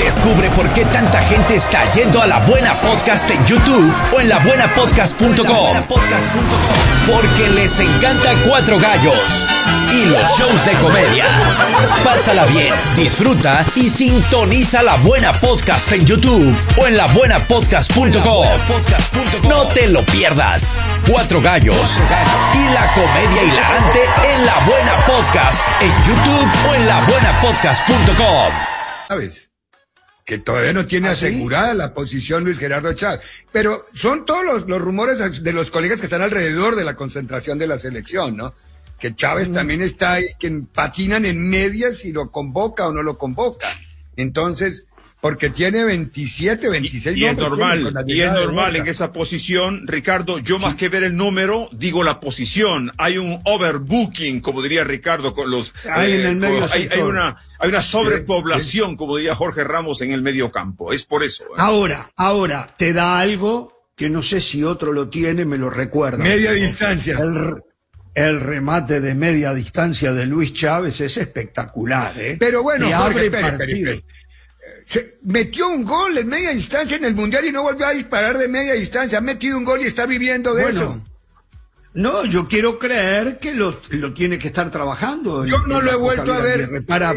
Descubre por qué tanta gente está yendo a La Buena Podcast en YouTube o en labuenapodcast.com. Porque les encanta Cuatro Gallos y los shows de comedia. Pásala bien, disfruta y sintoniza La Buena Podcast en YouTube o en labuenapodcast.com. No te lo pierdas. Cuatro Gallos y la comedia hilarante en La Buena Podcast en YouTube o en labuenapodcast.com. ¿Sabes? Que todavía no tiene asegurada la posición Luis Gerardo Chávez. Pero son todos los rumores de los colegas que están alrededor de la concentración de la selección, ¿no? Que Chávez también está ahí, que patinan en medias si lo convoca o no lo convoca. Entonces, porque tiene 27, 26 y nombres. Y es normal en esa posición, Ricardo, yo más que ver el número, digo la posición. Hay un overbooking, como diría Ricardo, con los hay una sobrepoblación, como diría Jorge Ramos, en el medio campo. Es por eso. Ahora, te da algo que no sé si otro lo tiene, me lo recuerda. Media distancia. El remate de media distancia de Luis Chávez es espectacular, ¿eh? Pero bueno, Jorge, espere. Se metió un gol en media distancia en el Mundial y no volvió a disparar de media distancia. Ha metido un gol y está viviendo de eso. No, yo quiero creer que lo tiene que estar trabajando. Yo no lo he vuelto a ver.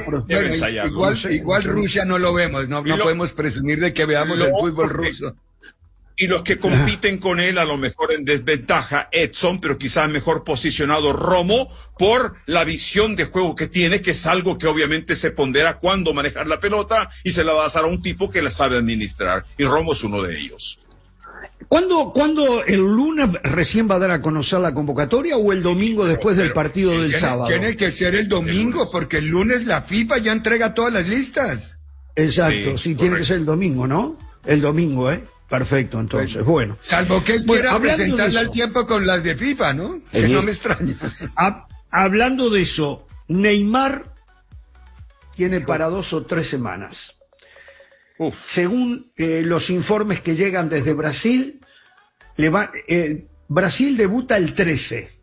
Igual Rusia no lo vemos, no podemos presumir de que veamos el fútbol ruso. Y los que compiten con él, a lo mejor en desventaja, Edson, pero quizás mejor posicionado Romo, por la visión de juego que tiene, que es algo que obviamente se pondera cuando manejar la pelota, y se la va a dar a un tipo que la sabe administrar. Y Romo es uno de ellos. ¿Cuándo el lunes recién va a dar a conocer la convocatoria o el domingo después del partido del sábado? Tiene que ser el domingo, porque el lunes la FIFA ya entrega todas las listas. Exacto, sí, tiene que ser el domingo, ¿no? El domingo, ¿eh? Perfecto, entonces, bueno. Salvo que él quiera presentarla al tiempo con las de FIFA, ¿no? Que no me extraña. Hablando de eso, Neymar tiene para 2 o 3 semanas. Según los informes que llegan desde Brasil, Brasil debuta el 13.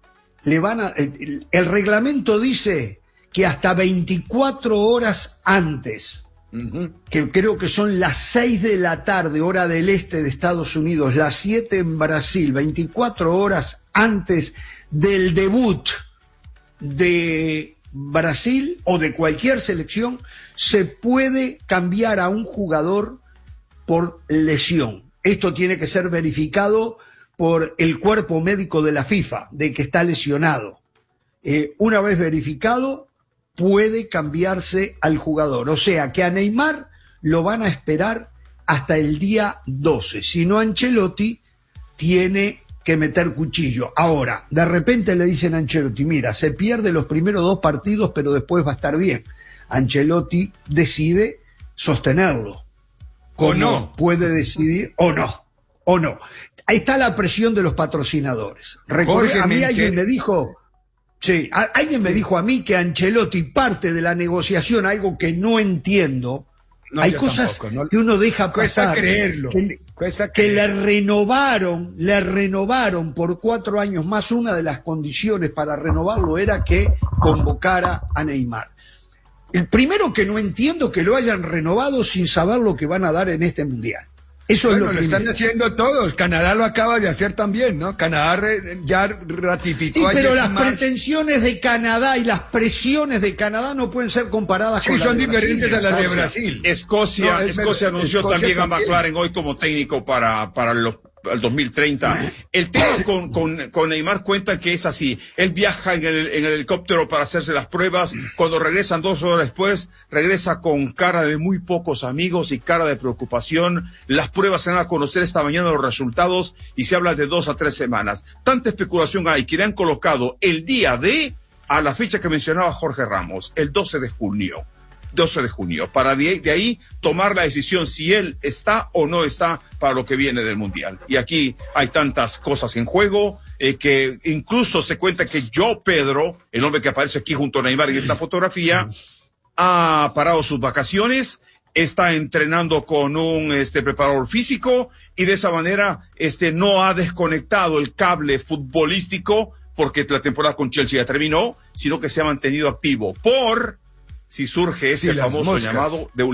El reglamento dice que hasta 24 horas antes, que creo que son las 6 de la tarde, hora del este de Estados Unidos, las 7 en Brasil, 24 horas antes del debut de Brasil o de cualquier selección, se puede cambiar a un jugador por lesión. Esto tiene que ser verificado por el cuerpo médico de la FIFA, de que está lesionado. Una vez verificado, puede cambiarse al jugador. O sea, que a Neymar lo van a esperar hasta el día 12. Si no, Ancelotti tiene que meter cuchillo. Ahora, de repente le dicen a Ancelotti, mira, se pierde los primeros 2 partidos, pero después va a estar bien. Ancelotti decide sostenerlo. O no. Puede decidir o no. Ahí está la presión de los patrocinadores. A mí alguien me dijo... Sí, alguien me dijo a mí que Ancelotti parte de la negociación, algo que no entiendo. Hay cosas que uno deja pasar. Cuesta creerlo. Que le renovaron por 4 años más. Una de las condiciones para renovarlo era que convocara a Neymar. El primero que no entiendo que lo hayan renovado sin saber lo que van a dar en este Mundial. Eso es lo primero. Están haciendo todos. Canadá lo acaba de hacer también, ¿no? Canadá ya ratificó. Sí, pero las pretensiones de Canadá y las presiones de Canadá no pueden ser comparadas con las de Brasil. Sí, son diferentes a las de Brasil. Escocia anunció también a McLaren hoy como técnico para el 2030. El tema con Neymar cuenta que es así. Él viaja en el helicóptero para hacerse las pruebas. Cuando regresan 2 horas después, regresa con cara de muy pocos amigos y cara de preocupación. Las pruebas se van a conocer esta mañana los resultados y se habla de 2 a 3 semanas. Tanta especulación hay que le han colocado el día a la fecha que mencionaba Jorge Ramos, el 12 de junio. Para de ahí tomar la decisión si él está o no está para lo que viene del Mundial. Y aquí hay tantas cosas en juego, que incluso se cuenta que Pedro, el hombre que aparece aquí junto a Neymar en esta fotografía, ha parado sus vacaciones, está entrenando con un preparador físico y de esa manera no ha desconectado el cable futbolístico porque la temporada con Chelsea ya terminó, sino que se ha mantenido activo por si surge ese famoso llamado de